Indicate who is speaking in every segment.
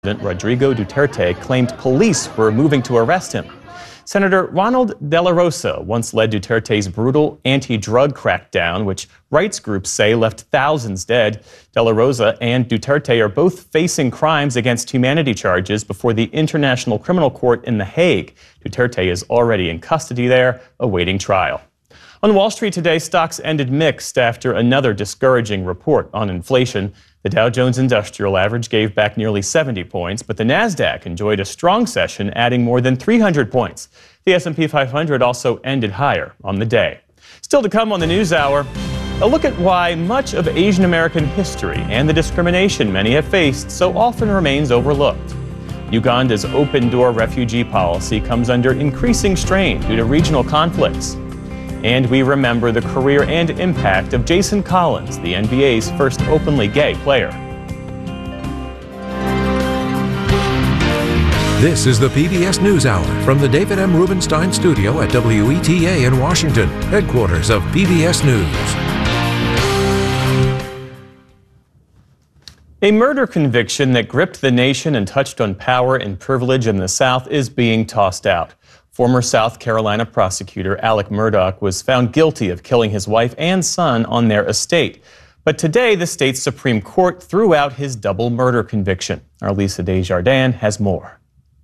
Speaker 1: President Rodrigo Duterte claimed police were moving to arrest him. Senator Ronald De La Rosa once led Duterte's brutal anti-drug crackdown, which rights groups say left thousands dead. De La Rosa and Duterte are both facing crimes against humanity charges before the International Criminal Court in The Hague. Duterte is already in custody there, awaiting trial. On Wall Street today, stocks ended mixed after another discouraging report on inflation. The Dow Jones Industrial Average gave back nearly 70 points, but the Nasdaq enjoyed a strong session, adding more than 300 points. The S&P 500 also ended higher on the day. Still to come on the NewsHour, a look at why much of Asian American history and the discrimination many have faced so often remains overlooked. Uganda's open-door refugee policy comes under increasing strain due to regional conflicts. And we remember the career and impact of Jason Collins, the NBA's first openly gay player.
Speaker 2: This is the PBS NewsHour from the David M. Rubenstein studio at WETA in Washington, headquarters of PBS News.
Speaker 1: A murder conviction that gripped the nation and touched on power and privilege in the South is being tossed out. Former South Carolina prosecutor Alec Murdaugh was found guilty of killing his wife and son on their estate. But today, the state's Supreme Court threw out his double murder conviction. Our Lisa Desjardins has more.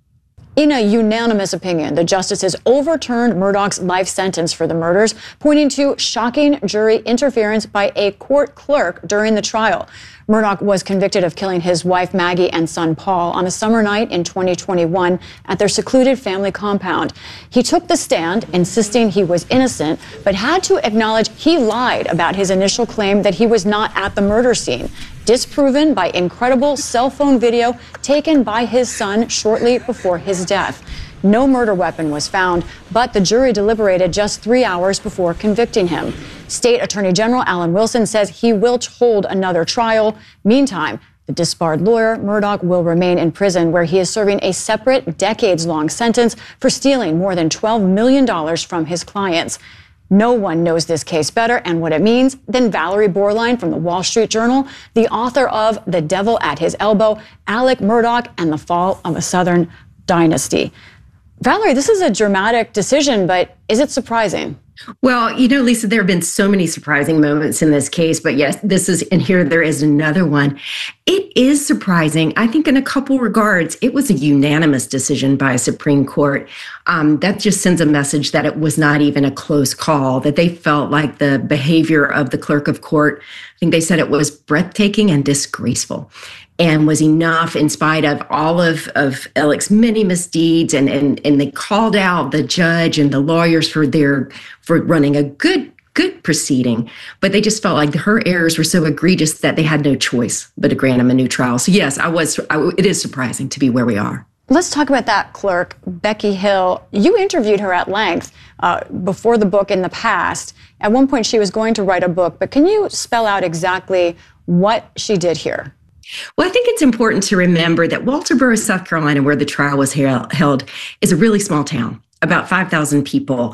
Speaker 3: In a unanimous opinion, the justices overturned Murdaugh's life sentence for the murders, pointing to shocking jury interference by a court clerk during the trial. Murdaugh was convicted of killing his wife Maggie and son Paul on a summer night in 2021 at their secluded family compound. He took the stand, insisting he was innocent, but had to acknowledge he lied about his initial claim that he was not at the murder scene, disproven by incredible cell phone video taken by his son shortly before his death. No murder weapon was found, but the jury deliberated just 3 hours before convicting him. State Attorney General Alan Wilson says he will hold another trial. Meantime, the disbarred lawyer, Murdaugh, will remain in prison where he is serving a separate decades-long sentence for stealing more than $12 million from his clients. No one knows this case better and what it means than Valerie Borline from the Wall Street Journal, the author of The Devil at His Elbow, Alec Murdaugh and the Fall of a Southern Dynasty. Valerie, this is a dramatic decision, but is it surprising?
Speaker 4: Well, Lisa, there have been so many surprising moments in this case, but yes, there is another one. It is surprising. I think in a couple regards, it was a unanimous decision by a Supreme Court. That just sends a message that it was not even a close call, that they felt like the behavior of the clerk of court, I think they said it was breathtaking and disgraceful, and was enough in spite of all of Alec's many misdeeds. And they called out the judge and the lawyers for running a good proceeding. But they just felt like her errors were so egregious that they had no choice but to grant him a new trial. So yes, it is surprising to be where we are.
Speaker 3: Let's talk about that clerk, Becky Hill. You interviewed her at length before the book in the past. At one point, she was going to write a book, but can you spell out exactly what she did here?
Speaker 4: Well, I think it's important to remember that Walterboro, South Carolina, where the trial was held, is a really small town, about 5,000 people.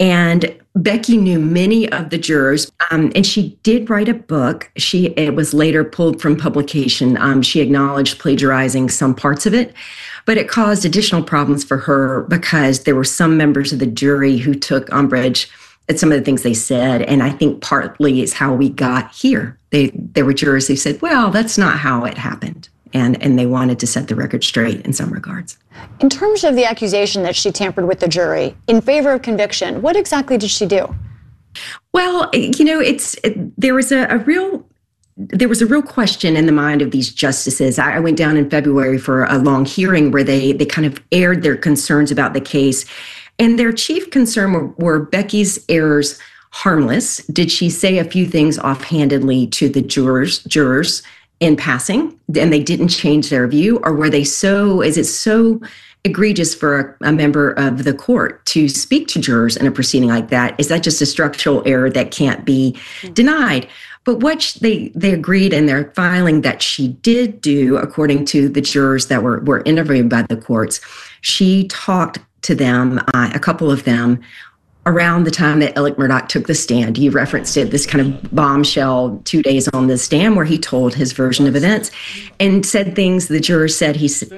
Speaker 4: And Becky knew many of the jurors, and she did write a book. It was later pulled from publication. She acknowledged plagiarizing some parts of it, but it caused additional problems for her because there were some members of the jury who took umbrage at some of the things they said. And I think partly is how we got here. There were jurors who said, well, that's not how it happened. And they wanted to set the record straight in some regards.
Speaker 3: In terms of the accusation that she tampered with the jury in favor of conviction, what exactly did she do?
Speaker 4: Well, there was a real question in the mind of these justices. I went down in February for a long hearing where they kind of aired their concerns about the case. And their chief concern were Becky's errors harmless? Did she say a few things offhandedly to the jurors in passing, and they didn't change their view? Or is it so egregious for a member of the court to speak to jurors in a proceeding like that? Is that just a structural error that can't be denied? But what they agreed in their filing that she did do, according to the jurors that were interviewed by the courts, she talked to them, a couple of them, around the time that Alec Murdaugh took the stand. You referenced it, this kind of bombshell 2 days on the stand where he told his version of events and said things the jurors said he